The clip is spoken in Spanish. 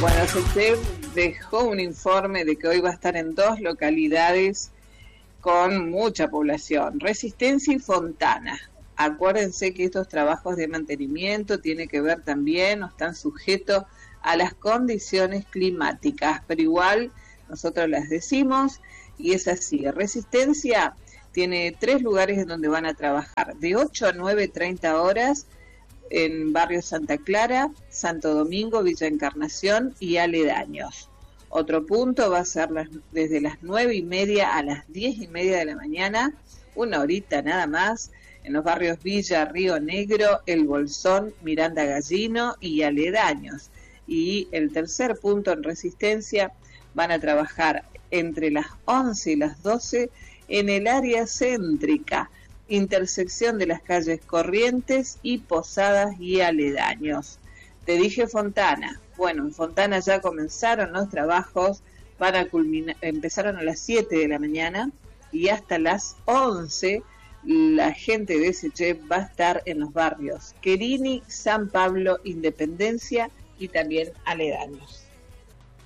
Bueno, SECHEP dejó un informe de que hoy va a estar en 2 localidades con mucha población, Resistencia y Fontana. Acuérdense que estos trabajos de mantenimiento tienen que ver también, o están sujetos a las condiciones climáticas, pero igual nosotros las decimos y es así. Resistencia tiene 3 lugares en donde van a trabajar, de 8 a 9:30 horas, en Barrio Santa Clara, Santo Domingo, Villa Encarnación y aledaños. Otro punto va a ser desde las 9:30 a las 10:30 de la mañana, 1 horita nada más, en los barrios Villa, Río Negro, El Bolsón, Miranda Gallino y aledaños. Y el tercer punto en Resistencia van a trabajar entre las 11 y las 12 en el área céntrica, intersección de las calles Corrientes y Posadas y aledaños. Te dije Fontana. Bueno, en Fontana ya comenzaron los trabajos, empezaron a las 7 de la mañana y hasta las 11 la gente de SECHEP va a estar en los barrios Querini, San Pablo, Independencia y también aledaños.